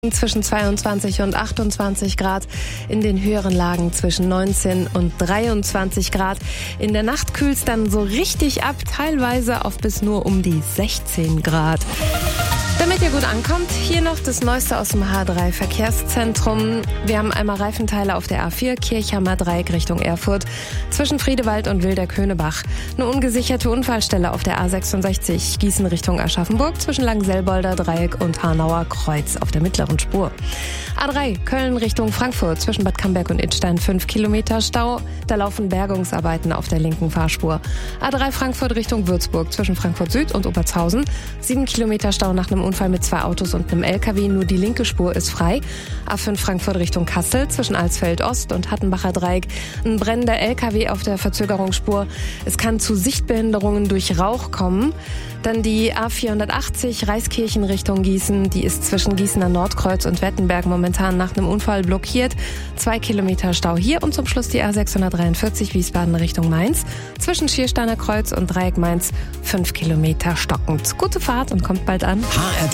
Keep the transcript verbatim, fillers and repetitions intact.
Zwischen zweiundzwanzig und achtundzwanzig Grad, in den höheren Lagen zwischen neunzehn und dreiundzwanzig Grad. In der Nacht kühlt es dann so richtig ab, teilweise auf bis nur um die sechzehn Grad. Damit ihr gut ankommt, hier noch das Neueste aus dem H drei Verkehrszentrum. Wir haben einmal Reifenteile auf der A vier, Kirchhammer Dreieck Richtung Erfurt, zwischen Friedewald und Wilder-Könerbach. Eine ungesicherte Unfallstelle auf der A sechsundsechzig, Gießen Richtung Aschaffenburg, zwischen Langselbolder Dreieck und Hanauer Kreuz auf der mittleren Spur. A drei, Köln Richtung Frankfurt, zwischen Bad Camberg und Idstein fünf Kilometer Stau. Da laufen Bergungsarbeiten auf der linken Fahrspur. A drei Frankfurt Richtung Würzburg, zwischen Frankfurt Süd und Obertshausen, sieben Kilometer Stau nach einem Unfall mit zwei Autos und einem L K W, nur die linke Spur ist frei. A fünf Frankfurt Richtung Kassel, zwischen Alsfeld Ost und Hattenbacher Dreieck, ein brennender L K W auf der Verzögerungsspur. Es kann zu Sichtbehinderungen durch Rauch kommen. Dann die A vierhundertachtzig Reiskirchen Richtung Gießen, die ist zwischen Gießener Nordkreuz und Wettenberg momentan nach einem Unfall blockiert. Zwei Kilometer Stau hier und zum Schluss die A sechshundertdreiundvierzig Wiesbaden Richtung Mainz, zwischen Schiersteiner Kreuz und Dreieck Mainz fünf Kilometer stockend. Gute Fahrt und kommt bald an.